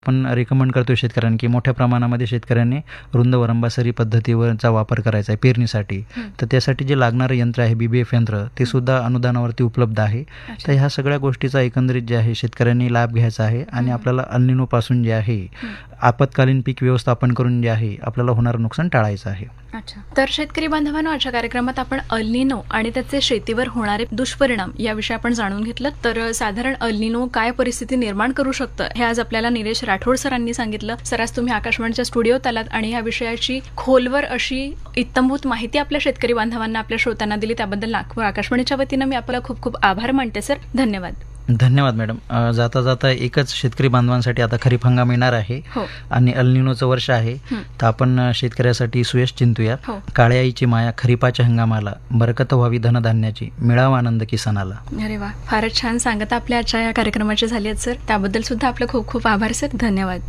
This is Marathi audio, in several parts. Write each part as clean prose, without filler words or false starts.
आपण रेकमेंड करतो शेतकऱ्यांना की मोठ्या प्रमाणामध्ये शेतकऱ्यांनी रुंद वरंबासरी पद्धतीवरचा वापर करायचा आहे पेरणीसाठी. तर त्यासाठी जे लागणारं यंत्र आहे BBF यंत्र ते सुद्धा अनुदानावरती उपलब्ध आहे. तर ह्या सगळ्या गोष्टीचा एकंदरीत जे आहे शेतकऱ्यांनी लाभ घ्यायचा आहे आणि आपल्याला अल निनोपासून जे आहे आपत्कालीन पीक व्यवस्थापन करून जे आहे आपल्याला होणारं नुकसान टाळायचं आहे. अच्छा, तर शेतकरी बांधवांनो, आजच्या कार्यक्रमात आपण अल निनो आणि त्याचे शेतीवर होणारे दुष्परिणाम याविषयी आपण जाणून घेतलं. तर साधारण अल निनो काय परिस्थिती निर्माण करू शकतं हे आज आपल्याला निलेश राठोड सरांनी सांगितलं. सर, आज तुम्ही आकाशवाणीच्या स्टुडिओत आलात आणि या विषयाची खोलवर अशी इत्तमभूत माहिती आपल्या शेतकरी बांधवांना, आपल्या श्रोत्यांना दिली, त्याबद्दल लाखो आकाशवाणीच्या वतीनं मी आपल्याला खूप खूप आभार मानते. सर, धन्यवाद. धन्यवाद मॅडम. जाता जाता एकच शेतकरी बांधवांसाठी आता खरीप हंगाम येणार आहे आणि अल निनोचं वर्ष आहे. तर आपण शेतकऱ्यासाठी सुयश चिंतूया. काळ्या आईची माया खरीपाच्या हंगामाला, बरकत व्हावी धनधान्याची, मिळावा आनंद किसानाला. अरे वा, फारच छान सांगता आपल्या आजच्या या कार्यक्रमाचे झाली आहेत सर. त्याबद्दल सुद्धा आपले खूप खूप आभार सर. धन्यवाद.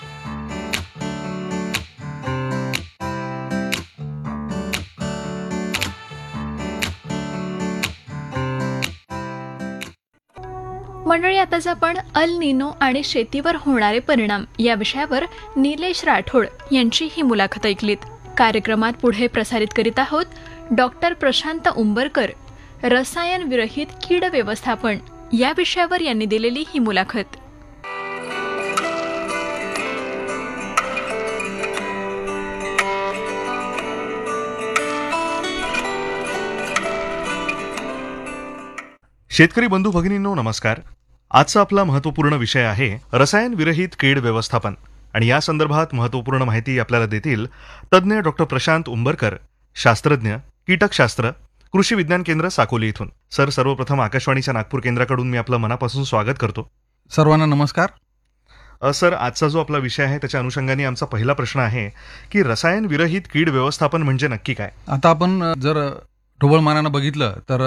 मंडळी, आताच आपण अल निनो आणि शेतीवर होणारे परिणाम या विषयावर निलेश राठोड यांची ही मुलाखत ऐकलीत. कार्यक्रमात पुढे प्रसारित करीत आहोत डॉक्टर प्रशांत उंबरकर, रसायन विरहित कीड व्यवस्थापन या विषयावर यांनी दिलेली ही मुलाखत. शेतकरी बंधू भगिनींनो, नमस्कार. आजचा आपला महत्वपूर्ण विषय आहे रसायन विरहित कीड व्यवस्थापन आणि या संदर्भात महत्वपूर्ण माहिती आपल्याला देतील तज्ज्ञ डॉक्टर प्रशांत उंबरकर, शास्त्रज्ञ, कीटकशास्त्र, कृषी विज्ञान केंद्र, साकोली इथून. सर, सर्वप्रथम आकाशवाणीच्या नागपूर केंद्राकडून मी आपलं मनापासून स्वागत करतो. सर्वांना नमस्कार. सर, आजचा जो आपला विषय आहे त्याच्या अनुषंगाने आमचा पहिला प्रश्न आहे की रसायन विरहित कीड व्यवस्थापन म्हणजे नक्की काय? आता आपण जर ढोबळमानानं बघितलं तर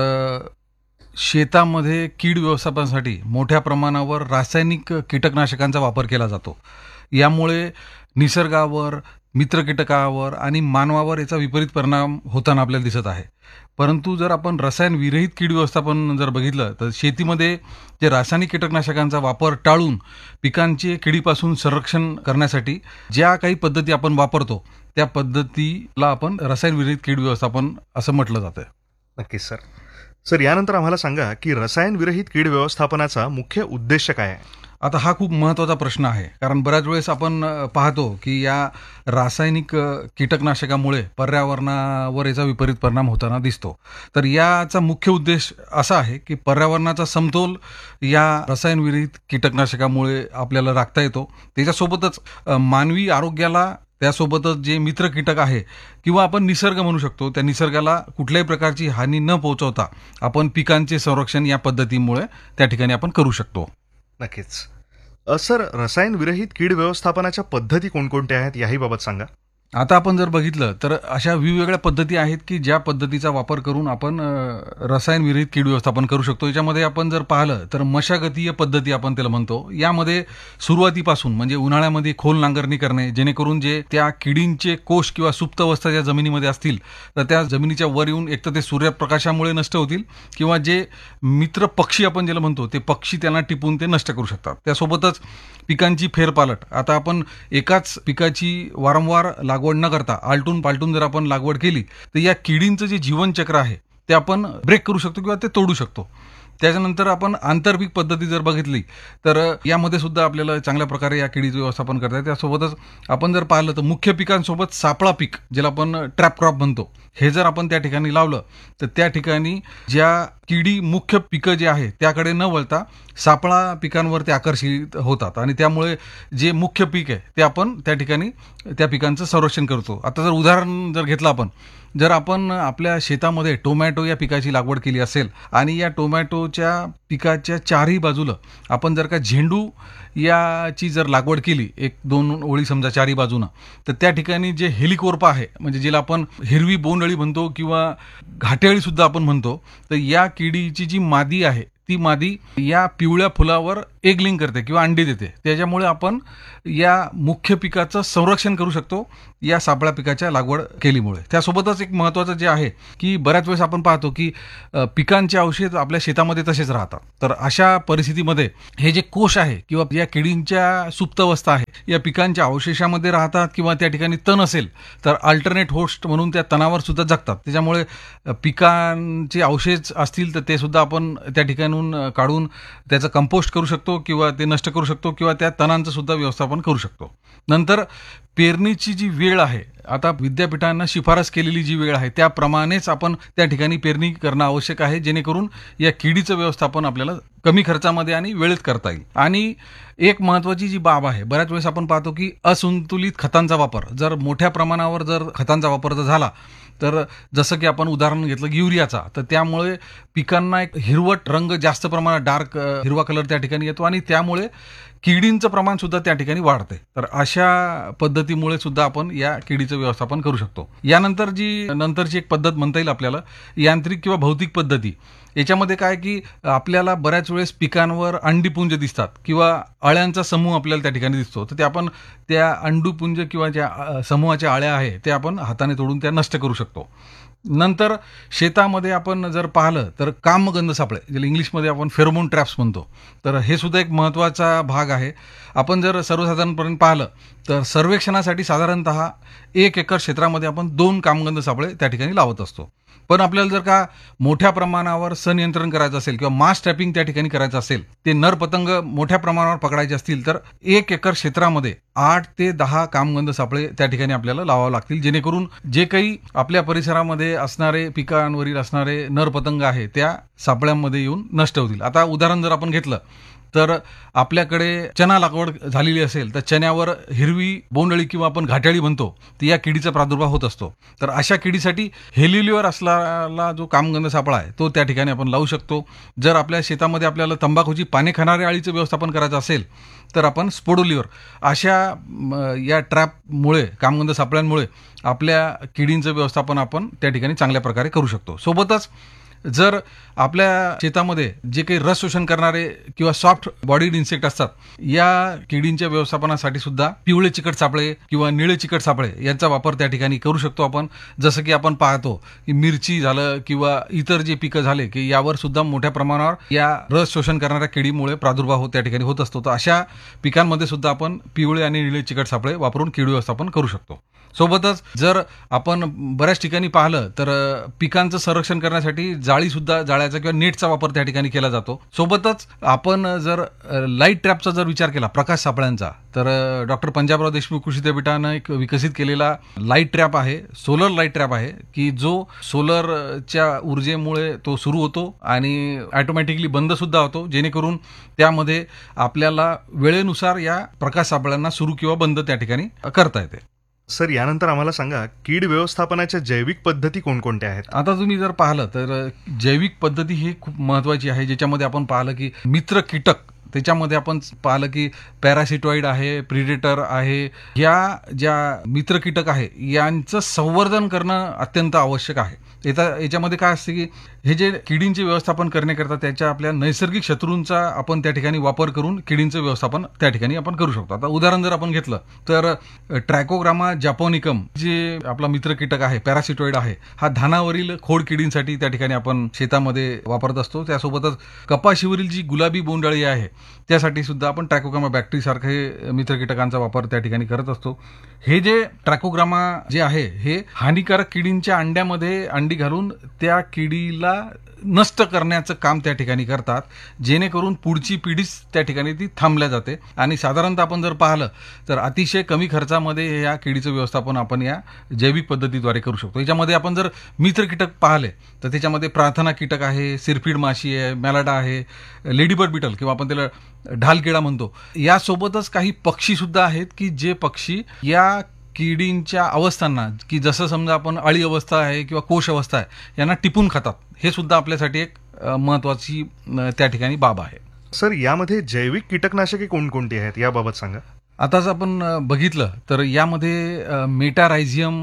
शेतामध्ये कीड व्यवस्थापनासाठी मोठ्या प्रमाणावर रासायनिक कीटकनाशकांचा वापर केला जातो. यामुळे निसर्गावर, मित्र कीटकावर आणि मानवावर याचा विपरीत परिणाम होताना आपल्याला दिसत आहे. परंतु जर आपण रसायन विरहित कीड व्यवस्थापन जर बघितलं तर शेतीमध्ये जे रासायनिक कीटकनाशकांचा वापर टाळून पिकांचे किडीपासून संरक्षण करण्यासाठी ज्या काही पद्धती आपण वापरतो त्या पद्धतीला आपण रसायन विरहित कीड व्यवस्थापन असं म्हटलं जातं. नक्कीच सर. सर, यानंतर आम्हाला सांगा की रसायन विरहित कीड व्यवस्थापनाचा मुख्य उद्देश काय आहे? आता हा खूप महत्त्वाचा प्रश्न आहे, कारण बऱ्याच वेळेस आपण पाहतो की या रासायनिक कीटकनाशकामुळे पर्यावरणावर याचा विपरीत परिणाम होताना दिसतो. तर याचा मुख्य उद्देश असा आहे की पर्यावरणाचा समतोल या रसायन विरहित कीटकनाशकामुळे आपल्याला राखता येतो. त्याच्यासोबतच मानवी आरोग्याला, त्यासोबतच जे मित्र कीटक आहे किंवा आपण निसर्ग म्हणू शकतो, त्या निसर्गाला कुठल्याही प्रकारची हानी न पोहोचवता आपण पिकांचे संरक्षण या पद्धतीमुळे त्या ठिकाणी आपण करू शकतो. नक्कीच. सर, रसायन विरहित कीड व्यवस्थापनाच्या पद्धती कोणकोणत्या आहेत याही बाबत सांगा. आता आपण जर बघितलं तर अशा वेगवेगळ्या पद्धती आहेत की ज्या पद्धतीचा वापर करून आपण रसायन विरहित कीड व्यवस्थापन करू शकतो. याच्यामध्ये आपण जर पाहिलं तर मशागतीय पद्धती आपण त्याला म्हणतो. यामध्ये सुरुवातीपासून म्हणजे उन्हाळ्यामध्ये खोल नांगरणी करणे, जेणेकरून जे त्या किडींचे कोष किंवा सुप्त अवस्था ज्या जमिनीमध्ये असतील तर त्या जमिनीच्या वर येऊन एकतर ते सूर्यप्रकाशामुळे नष्ट होतील किंवा जे मित्र पक्षी आपण ज्याला म्हणतो ते पक्षी त्यांना टिपून ते नष्ट करू शकतात. त्यासोबतच पिकांची फेरपालट. आता आपण एकाच पिकाची वारंवार लागवड न करता आलटून पालटून जर आपण लागवड केली तर या किडींचं जे जीवनचक्र आहे ते आपण ब्रेक करू शकतो किंवा ते तोडू शकतो. त्याच्यानंतर आपण आंतरपीक पद्धती जर बघितली तर यामध्ये सुद्धा आपल्याला चांगल्या प्रकारे या किडीचं व्यवस्थापन करता येते. त्यासोबतच आपण जर पाहिलं तर मुख्य पिकांसोबत सापळा पीक, ज्याला आपण ट्रॅप क्रॉप म्हणतो, हे जर आपण त्या ठिकाणी लावलं तर त्या ठिकाणी ज्या किडी मुख्य पिकं जे आहे त्याकडे न वळता सापळा पिकांवर ते आकर्षित होतात आणि त्यामुळे जे मुख्य पीक आहे ते आपण त्या ठिकाणी त्या पिकांचं संरक्षण करतो. आता जर उदाहरण जर घेतलं, जर आपण आपल्या शेतामध्ये टोमॅटो या पिकाची लागवड केली असेल आणि या टोमॅटोच्या पिकाच्या चारही बाजूला आपण जर का झेंडू याची जर लागवड केली, 1-2 ओळी समजा चारही बाजूनं, तर त्या ठिकाणी जे हेलिकोर्पा आहे, म्हणजे ज्याला आपण हिरवी बोंडअळी म्हणतो किंवा घाटेअळी सुद्धा आपण म्हणतो, तर या किडीची जी मादी आहे ती मादी या पिवळ्या फुलावर एगलिंग करते किंवा अंडी देते. त्याच्यामुळे आपण या मुख्य पिकाचं संरक्षण करू शकतो या सापळा पिकाच्या लागवड केलीमुळे. त्यासोबतच एक महत्त्वाचं जे आहे की बऱ्याच वेळेस आपण पाहतो की पिकांचे अवशेष आपल्या शेतामध्ये तसेच राहतात. तर अशा परिस्थितीमध्ये हे जे कोश आहे किंवा या किडींच्या सुप्तावस्था आहे या पिकांच्या अवशेषामध्ये राहतात किंवा त्या ठिकाणी तण असेल तर अल्टरनेट होस्ट म्हणून त्या तणावर सुद्धा जगतात. त्याच्यामुळे पिकांचे अवशेष असतील तर ते सुद्धा आपण त्या ठिकाणून काढून त्याचं कंपोस्ट करू शकतो किंवा ते नष्ट करू शकतो किंवा त्या तणांचं सुद्धा व्यवस्थापन करू शकतो. नंतर पेरणीची जी वेळ आहे, आता विद्यापीठांना शिफारस केलेली जी वेळ आहे त्याप्रमाणेच आपण त्या ठिकाणी पेरणी करणं आवश्यक आहे, जेणेकरून या किडीचं व्यवस्थापन आपल्याला कमी खर्चामध्ये आणि वेळेत करता येईल. आणि एक महत्त्वाची जी बाब आहे, बऱ्याच वेळेस आपण पाहतो की असंतुलित खतांचा वापर, जर मोठ्या प्रमाणावर जर खतांचा वापर जर झाला तर जसं की आपण उदाहरण घेतलं युरियाचा, तर त्यामुळे पिकांना एक हिरवट रंग जास्त प्रमाणात डार्क हिरवा कलर त्या ठिकाणी येतो आणि त्यामुळे किडींचं प्रमाण सुद्धा त्या ठिकाणी वाढते. तर अशा पद्धतीमुळे सुद्धा आपण या किडीचं व्यवस्थापन करू शकतो. यानंतर नंतरची एक पद्धत म्हणता येईल आपल्याला यांत्रिक किंवा भौतिक पद्धती. याच्यामध्ये काय की आपल्याला बऱ्याच वेळेस पिकांवर अंडीपुंज दिसतात किंवा अळ्यांचा समूह आपल्याला त्या ठिकाणी दिसतो, तर ते आपण त्या अंडूपुंज किंवा ज्या समूहाच्या अळ्या आहे त्या आपण हाताने तोडून त्या नष्ट करू शकतो. नंतर शेतामध्ये आपण जर पाहिलं तर कामगंध सापळे, ज्याला इंग्लिशमध्ये आपण फेरोमोन ट्रॅप्स म्हणतो, तर हे सुद्धा एक महत्त्वाचा भाग आहे. आपण जर सर्वसाधारणपणे पाहिलं तर सर्वेक्षणासाठी साधारणतः 1 एकर क्षेत्रामध्ये आपण 2 कामगंध सापळे त्या ठिकाणी लावत असतो. पण आपल्याला जर का मोठ्या प्रमाणावर संनियंत्रण करायचं असेल किंवा मास ट्रॅपिंग त्या ठिकाणी करायचं असेल, ते नर पतंग मोठ्या प्रमाणावर पकडायचे असतील तर 1 एकर क्षेत्रामध्ये 8 ते 10 कामगंध सापळे त्या ठिकाणी आपल्याला लावावं लागतील, जेणेकरून जे काही आपल्या परिसरामध्ये असणारे पिकांवरील असणारे नर पतंग आहे त्या सापळ्यांमध्ये येऊन नष्ट होतील. आता उदाहरण जर आपण घेतलं तर आपल्याकडे चना लागवड झालेली असेल तर चण्यावर हिरवी बोंडअळी किंवा आपण घाट्याळी म्हणतो, तर या किडीचा प्रादुर्भाव होत असतो. तर अशा किडीसाठी हेलिलिओर असलेला जो कामगंध सापळा आहे तो त्या ठिकाणी आपण लावू शकतो. जर आपल्या शेतामध्ये आपल्याला तंबाखूची पाने खाणाऱ्या अळीचं व्यवस्थापन करायचं असेल तर आपण स्पोडोलिओर अशा या ट्रॅपमुळे कामगंध सापळ्यांमुळे आपल्या किडींचं व्यवस्थापन आपण त्या ठिकाणी चांगल्या प्रकारे करू शकतो. सोबतच जर आपल्या शेतामध्ये जे काही रस शोषण करणारे किंवा सॉफ्ट बॉडीड इन्सेक्ट असतात या किडींच्या व्यवस्थापनासाठी सुद्धा पिवळे चिकट सापळे किंवा निळे चिकट सापळे यांचा वापर त्या ठिकाणी करू शकतो आपण. जसं की आपण पाहतो की मिरची झालं किंवा इतर जे पिकं झाले की यावर सुद्धा मोठ्या प्रमाणावर या रस शोषण करणाऱ्या किडीमुळे प्रादुर्भाव त्या ठिकाणी होत असतो. तर अशा पिकांमध्ये सुद्धा आपण पिवळे आणि निळे चिकट सापळे वापरून कीड व्यवस्थापन करू शकतो. सोबतच जर आपण बऱ्याच ठिकाणी पाहिलं तर पिकांचं संरक्षण करण्यासाठी जाळ्याचा किंवा नेटचा वापर त्या ठिकाणी केला जातो. सोबतच आपण जर लाईट ट्रॅपचा जर विचार केला प्रकाश सापळ्यांचा, तर डॉक्टर पंजाबराव देशमुख कृषी विद्यापीठानं एक विकसित केलेला लाईट ट्रॅप आहे, सोलर लाईट ट्रॅप आहे, की जो सोलरच्या ऊर्जेमुळे तो सुरू होतो आणि ऑटोमॅटिकली बंद सुद्धा होतो, जेणेकरून त्यामध्ये आपल्याला वेळेनुसार या प्रकाश सापळ्यांना सुरू किंवा बंद त्या ठिकाणी करता येते. सर, यानंतर आम्हाला सांगा कीड व्यवस्थापनाच्या जैविक पद्धती कोणकोणत्या आहेत? आता तुम्ही जर पाहिलं तर जैविक पद्धती ही खूप महत्वाची आहे, ज्याच्यामध्ये आपण पाहिलं की मित्र कीटक, त्याच्यामध्ये आपण पाहिलं की पॅरासिटॉइड आहे, प्रिडेटर आहे, या ज्या मित्र कीटक आहे यांचं संवर्धन करणं अत्यंत आवश्यक आहे. याच्यामध्ये काय असते की हे जे किडींचे व्यवस्थापन करण्याकरता त्याच्या आपल्या नैसर्गिक शत्रूंचा आपण त्या ठिकाणी वापर करून किडींचं व्यवस्थापन त्या ठिकाणी आपण करू शकतो. आता उदाहरण जर आपण घेतलं तर ट्रॅकोग्रामा जापोनिकम जे आपला मित्र कीटक आहे, पॅरासिटॉइड आहे, हा धानावरील खोड किडींसाठी त्या ठिकाणी आपण शेतामध्ये वापरत असतो. त्यासोबतच कपाशीवरील जी गुलाबी बोंडअळी आहे त्यासाठी सुद्धा आपण ट्रॅकोग्रामा बॅक्टेरी सारखे मित्र कीटकांचा वापर त्या ठिकाणी करत असतो. हे जे ट्रॅकोग्रामा जे आहे हे हानिकारक किडींच्या अंड्यामध्ये अंडी घालून त्या किडीला नष्ट करण्याचं काम त्या ठिकाणी करतात, जेणेकरून पुढची पिढीच त्या ठिकाणी ती थांबल्या जाते. आणि साधारणतः आपण जर पाहिलं तर अतिशय कमी खर्चामध्ये या किडीचं व्यवस्थापन आपण या जैविक पद्धतीद्वारे करू शकतो. याच्यामध्ये आपण जर मित्र कीटक पाहिले तर त्याच्यामध्ये प्रार्थना कीटक आहे, सिरफीड माशी आहे, मॅलाडा आहे, लेडीबर्ड बिटल किंवा आपण त्याला ढालकिडा म्हणतो. यासोबतच काही पक्षी सुद्धा आहेत की जे पक्षी या किडींच्या अवस्थांना, की जसं समजा आपण अळी अवस्था आहे किंवा कोश अवस्था आहे यांना टिपून खातात. हे सुद्धा आपल्यासाठी एक महत्वाची त्या ठिकाणी बाब आहे. सर, यामध्ये जैविक कीटकनाशके कोणकोणती आहेत याबाबत सांगा. आताच आपण बघितलं तर यामध्ये मेटारायझियम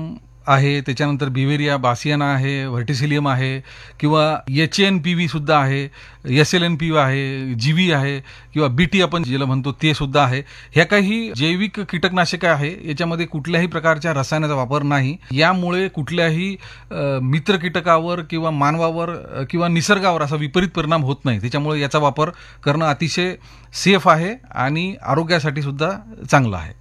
आहे, त्याच्यानंतर बिव्हेरिया बासियाना आहे, व्हर्टिसिलियम आहे, किंवा HNPV सुद्धा आहे, SLNPV आहे, जीवी आहे, किंवा BT आपण ज्याला म्हणतो ते सुद्धा आहे. ह्या काही जैविक कीटकनाशके आहे, याच्यामध्ये कुठल्याही प्रकारच्या रसायनाचा वापर नाही. यामुळे कुठल्याही मित्र कीटकावर किंवा मानवावर किंवा निसर्गावर असा विपरीत परिणाम होत नाही. त्याच्यामुळे याचा वापर करणं अतिशय सेफ आहे आणि आरोग्यासाठी सुद्धा चांगलं आहे.